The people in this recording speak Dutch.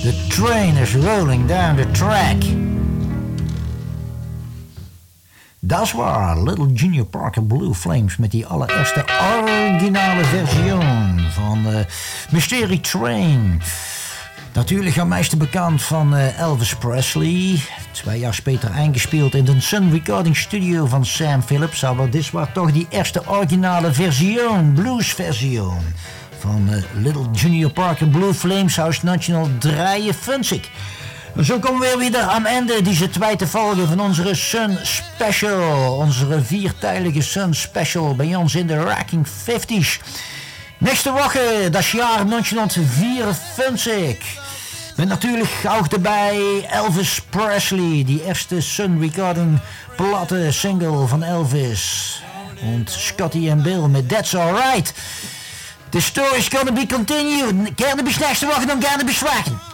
The train is rolling down the track. Dat was Little Junior Parker Blue Flames met die allereerste originale version van Mystery Train. Natuurlijk am meeste bekend van Elvis Presley. 2 jaar later eingespeeld in de Sun Recording Studio van Sam Phillips. Maar dit was toch die eerste originale version, bluesversion van Little Junior Parker Blue Flames uit 1953. Zo komen we weer aan het einde deze tweede volgende van onze Sun Special. Onze 4-teilige Sun Special bij ons in de Rocking 50's. Nächste Woche, das Jahr 1954. Met natuurlijk ook erbij Elvis Presley, die eerste Sun Recording platte single van Elvis. En Scotty en Bill met That's Alright. The story's gonna be continued. Gerne bis nächste Woche, dan gerne bis wagen.